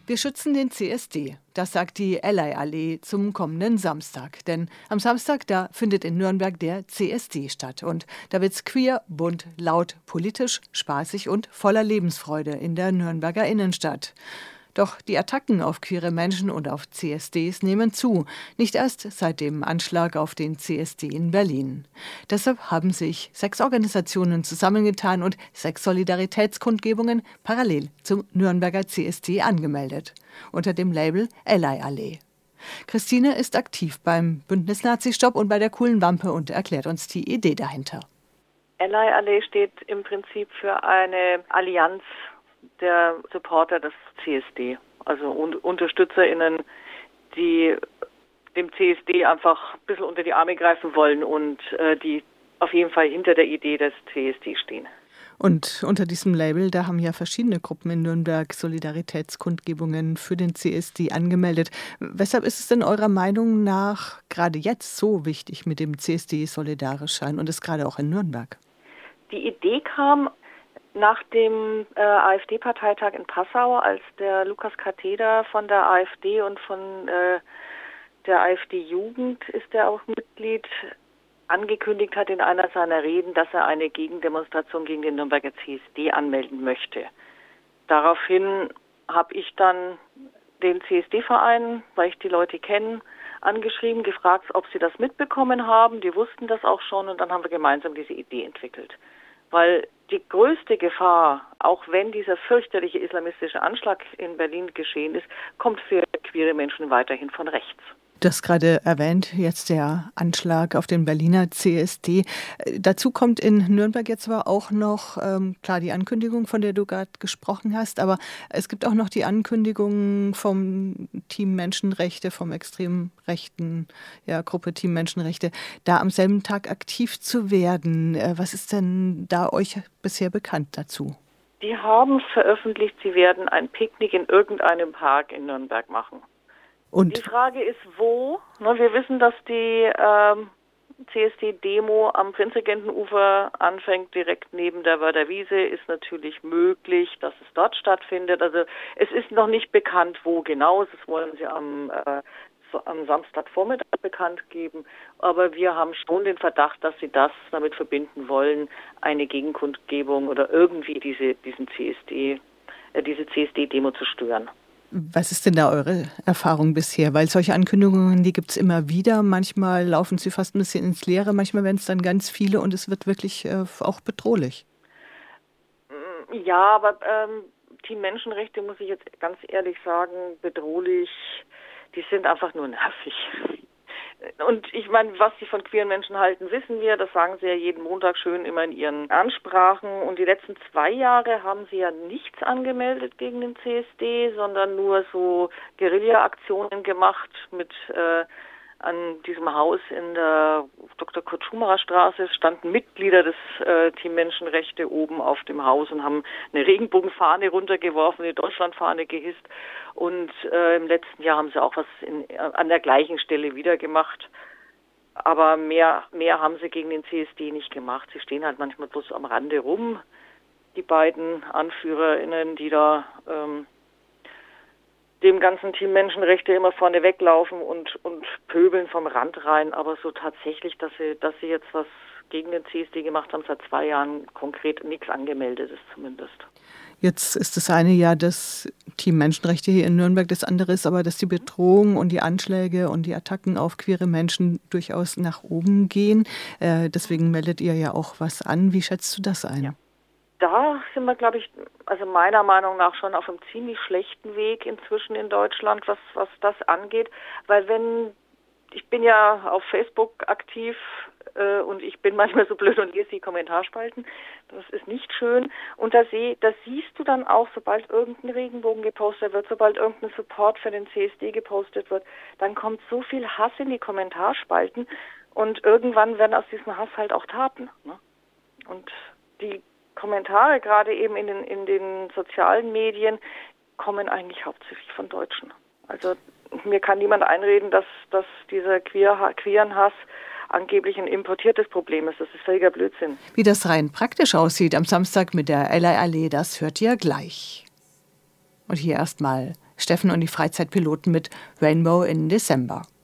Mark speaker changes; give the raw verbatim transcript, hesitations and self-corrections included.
Speaker 1: Wir schützen den C S D, das sagt die Ally-Allee zum kommenden Samstag. Denn am Samstag, da findet in Nürnberg der C S D statt. Und da wird's queer, bunt, laut, politisch, spaßig und voller Lebensfreude in der Nürnberger Innenstadt. Doch die Attacken auf queere Menschen und auf C S Ds nehmen zu. Nicht erst seit dem Anschlag auf den C S D in Berlin. Deshalb haben sich sechs Organisationen zusammengetan und sechs Solidaritätskundgebungen parallel zum Nürnberger C S D angemeldet. Unter dem Label Ally-Allee. Christine ist aktiv beim Bündnis Nazi-Stopp und bei der Coolen Wampe und erklärt uns die Idee dahinter.
Speaker 2: Ally-Allee steht im Prinzip für eine Allianz der Supporter des C S D, also un- UnterstützerInnen, die dem C S D einfach ein bisschen unter die Arme greifen wollen und äh, die auf jeden Fall hinter der Idee des C S D stehen.
Speaker 1: Und unter diesem Label, da haben ja verschiedene Gruppen in Nürnberg Solidaritätskundgebungen für den C S D angemeldet. Weshalb ist es denn eurer Meinung nach gerade jetzt so wichtig, mit dem C S D solidarisch sein und es gerade auch in Nürnberg?
Speaker 2: Die Idee kam nach dem äh, AfD-Parteitag in Passau, als der Lukas Katheder von der AfD und von äh, der AfD-Jugend, ist er auch Mitglied, angekündigt hat in einer seiner Reden, dass er eine Gegendemonstration gegen den Nürnberger C S D anmelden möchte. Daraufhin habe ich dann den C S D-Verein, weil ich die Leute kenne, angeschrieben, gefragt, ob sie das mitbekommen haben. Die wussten das auch schon und dann haben wir gemeinsam diese Idee entwickelt. Weil die größte Gefahr, auch wenn dieser fürchterliche islamistische Anschlag in Berlin geschehen ist, kommt für queere Menschen weiterhin von rechts.
Speaker 1: Du hast gerade erwähnt, jetzt der Anschlag auf den Berliner C S D. Dazu kommt in Nürnberg jetzt aber auch noch, ähm, klar, die Ankündigung, von der du gerade gesprochen hast, aber es gibt auch noch die Ankündigung vom Team Menschenrechte, vom extrem rechten ja, Gruppe Team Menschenrechte, da am selben Tag aktiv zu werden. Äh, was ist denn da euch bisher bekannt dazu?
Speaker 2: Die haben veröffentlicht, sie werden ein Picknick in irgendeinem Park in Nürnberg machen. Und die Frage ist, wo? Wir wissen, dass die ähm, C S D-Demo am Prinzregentenufer anfängt, direkt neben der Wörder Wiese. Ist natürlich möglich, dass es dort stattfindet. Also es ist noch nicht bekannt, wo genau. Das wollen sie am, äh, so, am Samstagvormittag bekannt geben. Aber wir haben schon den Verdacht, dass sie das damit verbinden wollen, eine Gegenkundgebung oder irgendwie diese, diesen C S D, äh, diese C S D-Demo zu stören.
Speaker 1: Was ist denn da eure Erfahrung bisher? Weil solche Ankündigungen, die gibt es immer wieder. Manchmal laufen sie fast ein bisschen ins Leere, manchmal werden es dann ganz viele und es wird wirklich äh, auch bedrohlich.
Speaker 2: Ja, aber ähm, Team Menschenrechte, muss ich jetzt ganz ehrlich sagen, bedrohlich, die sind einfach nur nervig. Und ich meine, was sie von queeren Menschen halten, wissen wir. Das sagen sie ja jeden Montag schön immer in ihren Ansprachen. Und die letzten zwei Jahre haben sie ja nichts angemeldet gegen den C S D, sondern nur so Guerilla-Aktionen gemacht mit äh, an diesem Haus in der Doktor Kurt Schumacher Straße standen Mitglieder des äh, Team Menschenrechte oben auf dem Haus und haben eine Regenbogenfahne runtergeworfen, eine Deutschlandfahne gehisst. Und äh, im letzten Jahr haben sie auch was in, an der gleichen Stelle wieder gemacht. Aber mehr, mehr haben sie gegen den C S D nicht gemacht. Sie stehen halt manchmal bloß am Rande rum, die beiden AnführerInnen, die da ähm, dem ganzen Team Menschenrechte immer vorne weglaufen und, und pöbeln vom Rand rein. Aber so tatsächlich, dass sie, dass sie jetzt was gegen den C S D gemacht haben, seit zwei Jahren konkret nichts angemeldet ist zumindest.
Speaker 1: Jetzt ist das eine ja das Team Menschenrechte hier in Nürnberg, das andere ist aber, dass die Bedrohung und die Anschläge und die Attacken auf queere Menschen durchaus nach oben gehen. Äh, deswegen meldet ihr ja auch was an. Wie schätzt du das ein?
Speaker 2: Ja. Da sind wir, glaube ich, also meiner Meinung nach schon auf einem ziemlich schlechten Weg inzwischen in Deutschland, was, was das angeht. Weil wenn, ich bin ja auf Facebook aktiv äh, und ich bin manchmal so blöd und lese die Kommentarspalten. Das ist nicht schön. Und da, seh, da siehst du dann auch, sobald irgendein Regenbogen gepostet wird, sobald irgendein Support für den C S D gepostet wird, dann kommt so viel Hass in die Kommentarspalten und irgendwann werden aus diesem Hass halt auch Taten. Ne? Und die Kommentare, gerade eben in den, in den sozialen Medien, kommen eigentlich hauptsächlich von Deutschen. Also mir kann niemand einreden, dass, dass dieser Queer, queeren Hass angeblich ein importiertes Problem ist. Das ist völliger Blödsinn.
Speaker 1: Wie das rein praktisch aussieht am Samstag mit der Ally-Allee, das hört ihr gleich. Und hier erstmal Steffen und die Freizeitpiloten mit Rainbow in December.